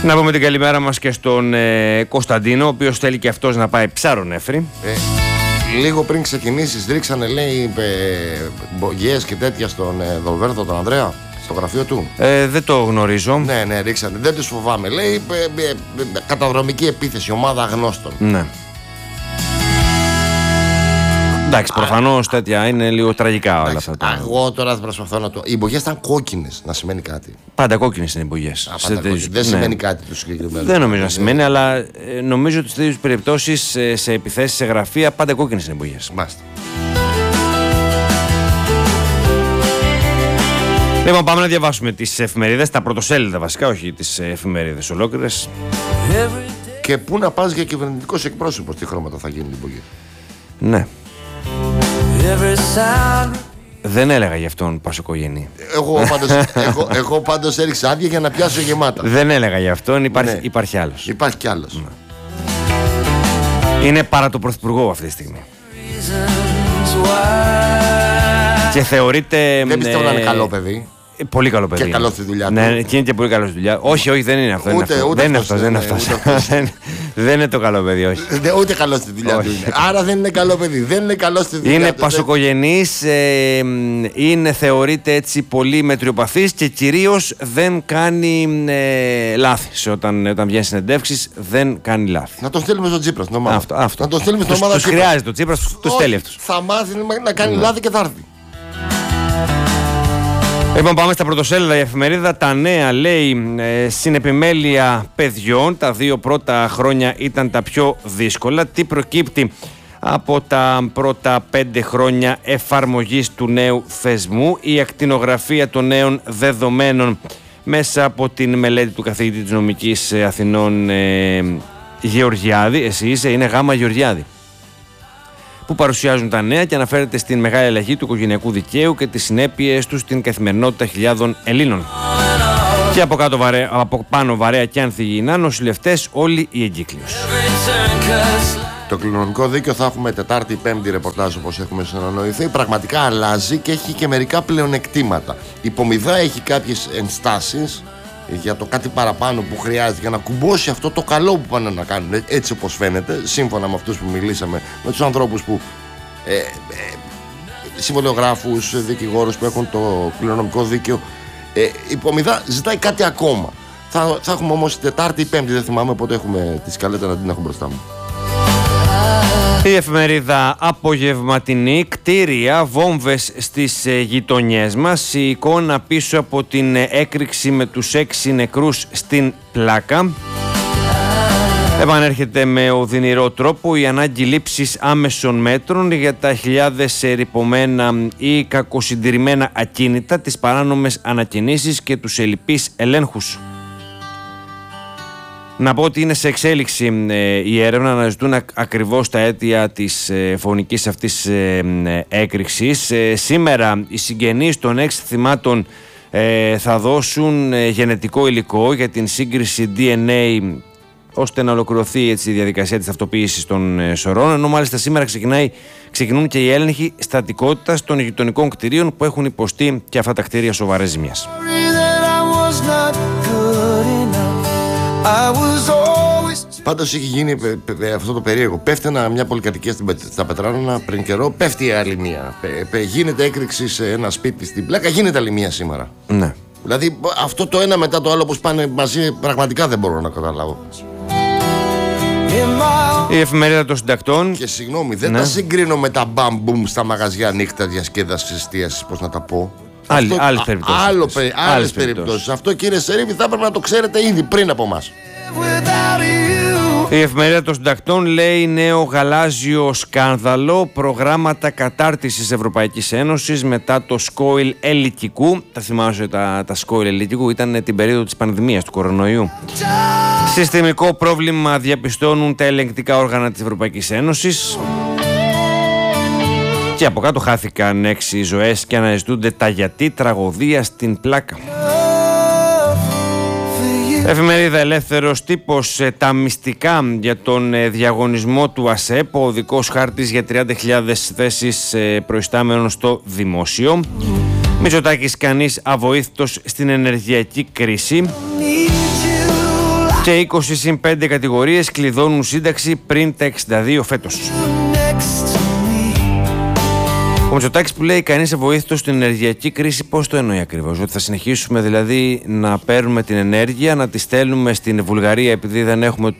Να πούμε την καλημέρα μας και στον Κωνσταντίνο, ο οποίος θέλει και αυτός να πάει Ψάρονέφρη. Λίγο πριν ξεκινήσεις ρίξανε, λέει, μπογιές και τέτοια στον Δολβέρτο τον Ανδρέα στο γραφείο του. Δεν το γνωρίζω. Ναι, ρίξανε. Δεν τους φοβάμαι. Λέει καταδρομική επίθεση, ομάδα αγνώστων. Ναι. Εντάξει, προφανώς τέτοια είναι λίγο τραγικά όλα αυτά. Εγώ τώρα θα προσπαθώ να το. Οι μπογιές ήταν κόκκινες, να σημαίνει κάτι. Πάντα κόκκινες είναι οι μπογιές. Δεν σημαίνει κάτι το συγκεκριμένο. Δεν νομίζω να σημαίνει, αλλά νομίζω ότι σε τέτοιες περιπτώσεις, σε επιθέσεις, σε γραφεία, πάντα κόκκινες είναι οι μπογιές. Μάλιστα. Λοιπόν, πάμε να διαβάσουμε τις εφημερίδες, τα πρωτοσέλιδα βασικά, όχι τις εφημερίδες ολόκληρες. Και πού να πας για κυβερνητικός εκπρόσωπος, τι χρώματα θα γίνει η μπογιά. Ναι. Δεν έλεγα γι' αυτόν πασοκογενή. Εγώ πάντως έριξα άδεια για να πιάσω γεμάτα. Δεν έλεγα γι' αυτόν, υπάρχει άλλος. Υπάρχει κι άλλος. Ναι. Είναι παρά το πρωθυπουργό αυτή τη στιγμή. Και θεωρείται. Δεν πιστεύω να είναι καλό παιδί. Πολύ καλό παιδί. Και καλό στη δουλειά του. Ναι, και είναι και πολύ καλό στη δουλειά. Όχι, δεν είναι αυτό. Δεν είναι αυτό. Δεν είναι το καλό παιδί, όχι. Ούτε καλό στη δουλειά του είναι. Άρα δεν είναι καλό παιδί. Δεν είναι καλό στη δουλειά του. Είναι πασοκογενής, θεωρείται έτσι πολύ μετριοπαθής και κυρίως δεν κάνει λάθη. Όταν βγαίνει συνεντεύξεις, δεν κάνει λάθη. Να τον στείλουμε στον Τσίπρα στην ομάδα. Αυτό. Να τον στείλουμε στην ομάδα. Τους χρειάζεται ο Τσίπρας, τους στέλνει αυτούς. Θα μάθει να κάνει λάθη και θα έρθει. Λοιπόν, πάμε στα πρωτοσέλιδα. Η εφημερίδα Τα Νέα λέει συνεπιμέλεια παιδιών. Τα 2 πρώτα χρόνια ήταν τα πιο δύσκολα. Τι προκύπτει από τα πρώτα 5 χρόνια εφαρμογής του νέου θεσμού? Η ακτινογραφία των νέων δεδομένων μέσα από την μελέτη του καθηγητή της Νομικής Αθηνών Γεωργιάδη. Εσύ είσαι, είναι Γάμα Γεωργιάδη, που παρουσιάζουν τα νέα και αναφέρεται στην μεγάλη αλλαγή του οικογενειακού δικαίου και τις συνέπειες του στην καθημερινότητα χιλιάδων Ελλήνων. Και από πάνω βαρέα και ανθυγιεινά, νοσηλευτές, όλοι οι εγκύκλειος. Το κληρονομικό δίκαιο θα έχουμε Τετάρτη, Πέμπτη ρεπορτάζ, όπως έχουμε συνεννοηθεί. Πραγματικά αλλάζει και έχει και μερικά πλεονεκτήματα. Η Πομιδά έχει κάποιες ενστάσεις για το κάτι παραπάνω που χρειάζεται για να κουμπώσει αυτό το καλό που πάνε να κάνουν, έτσι όπως φαίνεται, σύμφωνα με αυτούς που μιλήσαμε, με τους ανθρώπους που συμβολιογράφους, δικηγόρους που έχουν το κληρονομικό δίκαιο. Η Πομιδά ζητάει κάτι ακόμα. Θα έχουμε όμως Τετάρτη ή Πέμπτη, δεν θυμάμαι πότε έχουμε τη σκαλέτα να την έχω μπροστά μου. Η εφημερίδα Απογευματινή, κτίρια, βόμβες στις γειτονιές μας. Η εικόνα πίσω από την έκρηξη με τους 6 νεκρούς στην Πλάκα. Επανέρχεται με οδυνηρό τρόπο η ανάγκη λήψης άμεσων μέτρων για τα χιλιάδες ρυπωμένα ή κακοσυντηρημένα ακίνητα, τις παράνομες ανακαινήσεις και τους ελλειπείς ελέγχους. Να πω ότι είναι σε εξέλιξη η έρευνα, αναζητούν ακριβώς τα αίτια της φωνικής αυτής έκρηξης. Σήμερα οι συγγενείς των 6 θυμάτων θα δώσουν γενετικό υλικό για την σύγκριση DNA, ώστε να ολοκληρωθεί έτσι η διαδικασία της ταυτοποίησης των σωρών, ενώ μάλιστα σήμερα ξεκινούν και οι έλεγχοι στατικότητας των γειτονικών κτηρίων που έχουν υποστεί και αυτά τα κτίρια σοβαρές ζημιές. Πάντως έχει γίνει αυτό το περίεργο. Πέφτει μια πολυκατοικία στα Πετράνονα πριν καιρό, πέφτει η άλλη μία. Γίνεται έκρηξη σε ένα σπίτι στην Πλάκα, γίνεται άλλη μία σήμερα. Ναι. Δηλαδή αυτό το ένα μετά το άλλο όπως πάνε μαζί, πραγματικά δεν μπορώ να καταλάβω. Η εφημερίδα των συντακτών. Και συγγνώμη, δεν τα συγκρίνω με τα μπαμ-μπουμ στα μαγαζιά νύχτα διασκέδασης, εστίασης, πώς να τα πω. Άλλες περιπτώσεις. Αυτό, κύριε Σερίβη, θα έπρεπε να το ξέρετε ήδη πριν από εμάς. Η εφημερίδα των συντακτών λέει νέο γαλάζιο σκάνδαλο, προγράμματα κατάρτισης Ευρωπαϊκής Ένωσης μετά το σκόιλ ελικικού. Τα θυμάσαι τα σκόιλ ελικικού, ήταν την περίοδο της πανδημίας του κορονοϊού. Συστημικό πρόβλημα διαπιστώνουν τα ελεγκτικά όργανα της Ευρωπαϊκής Ένωσης. Και από κάτω χάθηκαν 6 ζωές και αναζητούνται τα γιατί τραγωδία στην Πλάκα. Εφημερίδα Ελεύθερος Τύπος, τα μυστικά για τον διαγωνισμό του ΑΣΕΠ, ο οδικός χάρτης για 30.000 θέσεις προϊστάμενων στο δημόσιο. Μητσοτάκης κανείς αβοήθητος στην ενεργειακή κρίση. Και 20 συν 5 κατηγορίες κλειδώνουν σύνταξη πριν τα 62 φέτος. Ο Μητσοτάκης που λέει κανείς ευοήθητος στην ενεργειακή κρίση, πώς το εννοεί ακριβώς? Ότι θα συνεχίσουμε δηλαδή να παίρνουμε την ενέργεια, να τη στέλνουμε στην Βουλγαρία επειδή δεν έχουμε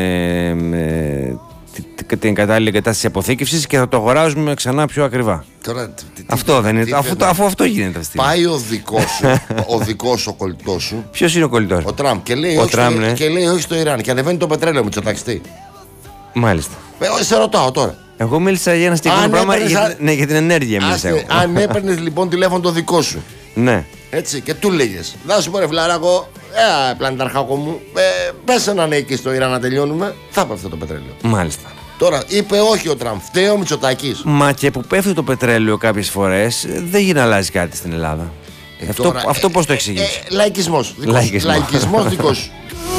την κατάλληλη εγκατάσταση αποθήκευσης και θα το αγοράζουμε ξανά πιο ακριβά. Τώρα, αυτό δεν είναι, αφού αυτό γίνεται αυτή τη στιγμή. Πάει ο δικός σου, ο κολλητός σου. Ποιος είναι ο κολλητός? Ο Τραμπ. Και λέει, όχι στο Ιράν. Και ανεβαίνει το πετρέλαιο, Μητσοτάκη. Μάλιστα. Σε ρωτάω τώρα. Εγώ μίλησα για ένα συγκεκριμένο πράγμα για την ενέργεια. Αν έπαιρνες λοιπόν τηλέφωνο το δικό σου. Ναι. Έτσι, και του λέγες, να σου πω ρε φιλαράκο, πλανηταρχάκο μου, πες έναν εκεί στο Ιράν να τελειώνουμε, θα πέφτει το πετρέλαιο. Μάλιστα. Τώρα είπε όχι ο Τραμπ, φταίει ο Μητσοτάκης. Μα και που πέφτει το πετρέλαιο κάποιες φορές δεν γίνει να αλλάζει κάτι στην Ελλάδα. Αυτό πώς το εξηγείς? Λαϊκισμός. Λαϊκισμός δικός σου.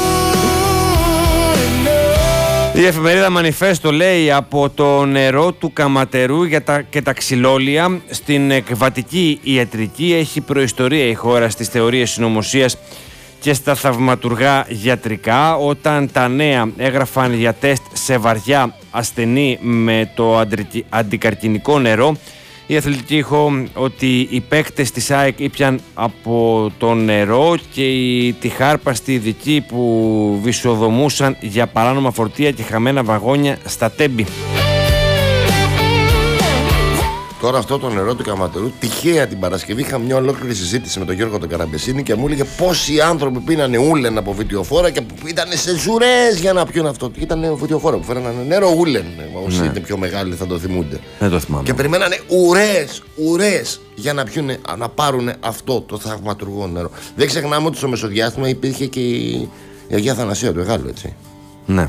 Η εφημερίδα Μανιφέστο λέει από το νερό του Καματερού και τα ξυλόλια στην εκβατική ιατρική έχει προϊστορία η χώρα στις θεωρίες συνωμοσίας και στα θαυματουργά γιατρικά. Όταν τα νέα έγραφαν για τεστ σε βαριά ασθενή με το αντικαρκινικό νερό, η αθλητική ήχο ότι οι παίκτες της ΑΕΚ ήπιαν από το νερό και οι τυχάρπαστοι ειδικοί που βυσοδομούσαν για παράνομα φορτία και χαμένα βαγόνια στα Τέμπη. Τώρα αυτό το νερό του Καματερού, τυχαία την Παρασκευή είχα μια ολόκληρη συζήτηση με τον Γιώργο τον Καραμπεσίνη και μου έλεγε πόσοι άνθρωποι πίνανε ούλεν από βιτιοφόρα και ήταν σε ζουρές για να πιούν αυτό. Ήταν βιτιοφόρα που φέρνανε νερό ούλεν. Όσοι είναι πιο μεγάλοι θα το θυμούνται. Δεν το θυμάμαι. Και περιμένανε ουρές για να πιούνε, να πάρουν αυτό το θαυματουργό νερό. Δεν ξεχνάμε ότι στο μεσοδιάστημα υπήρχε και η Αγία Θανασία του Εγάλου, έτσι. Ναι.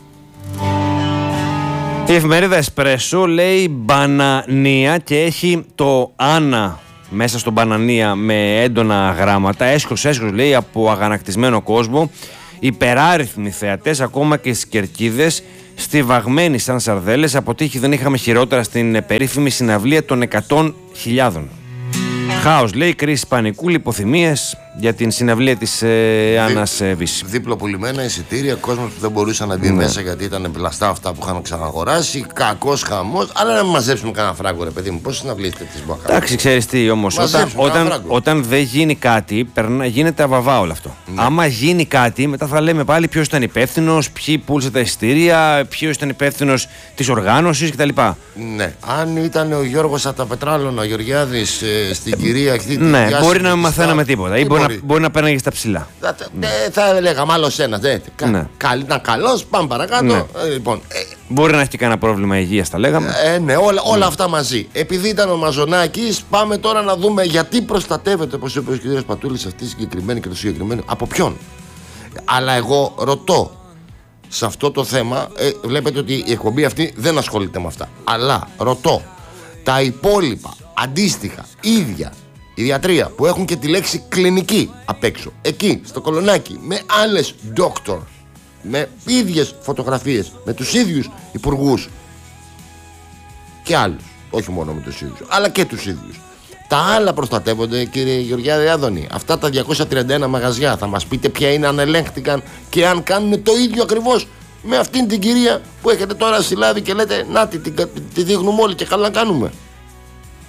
Η εφημερίδα Εσπρέσο λέει μπανανία και έχει το Άννα μέσα στο μπανανία με έντονα γράμματα. Έσχος λέει από αγανακτισμένο κόσμο. Υπεράριθμοι θεατές, ακόμα και στις κερκίδες, στιβαγμένοι σαν σαρδέλες. Από τύχη δεν είχαμε χειρότερα στην περίφημη συναυλία των 100.000. Χάος λέει, κρίση πανικού, λιποθυμίες για την συναυλία της Άννας Βύση. Δίπλοπουλημένα εισιτήρια, κόσμος που δεν μπορούσε να μπει μέσα γιατί ήταν πλαστά αυτά που είχαν ξαναγοράσει. Κακός χαμός. Αλλά να μαζέψουμε κανένα φράγκο, ρε παιδί μου. Πώς συναυλίες τέτοιες μπορεί να κάνουμε? Εντάξει, ξέρεις τι όμως. Όταν δεν γίνει κάτι, γίνεται αβαβά όλο αυτό. Ναι. Άμα γίνει κάτι, μετά θα λέμε πάλι ποιος ήταν υπεύθυνος, ποιοι πούλησαν τα εισιτήρια, ποιος ήταν υπεύθυνος της οργάνωσης κτλ. Ναι. Αν ήταν ο Γιώργος από τα Πετράλωνα, ο Γεωργιάδης στην κυρία Χθήτη. Ναι, μπορεί να μην μαθαίναμε τίποτα. Ή μπορεί να παίρναγε στα ψηλά. Θα έλεγαμε άλλο ένα. Ήταν καλός, πάμε παρακάτω. Ναι. Λοιπόν, μπορεί να έχει και κανένα πρόβλημα υγείας, τα λέγαμε. Ναι, όλα αυτά μαζί. Επειδή ήταν ο Μαζονάκης, πάμε τώρα να δούμε γιατί προστατεύεται, όπως είπε ο κ. Πατούλης, αυτή η συγκεκριμένη και το συγκεκριμένο. Από ποιον? Αλλά εγώ ρωτώ. Σε αυτό το θέμα, βλέπετε ότι η εκπομπή αυτή δεν ασχολείται με αυτά. Αλλά ρωτώ, τα υπόλοιπα αντίστοιχα ίδια ιδιατρία που έχουν και τη λέξη κλινική απ' έξω, εκεί στο κολονάκι, με άλλες doctor, με ίδιες φωτογραφίες, με τους ίδιους υπουργούς και άλλους, όχι μόνο με τους ίδιους, αλλά και τους ίδιους. Τα άλλα προστατεύονται, κύριε Γεωργιάδη Άδωνη. Αυτά τα 231 μαγαζιά, θα μας πείτε ποια είναι, αν ελέγχθηκαν και αν κάνουν το ίδιο ακριβώς με αυτήν την κυρία που έχετε τώρα συλλάβει και λέτε να τη δείχνουμε όλοι και καλά κάνουμε?